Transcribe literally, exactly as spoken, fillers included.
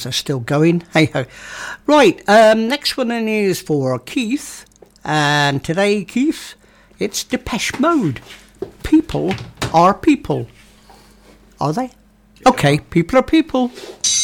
are still going. Hey ho. Right, um, next one in is for Keith. And today, Keith, it's Depeche Mode. People are people. Are they? Okay, people are people.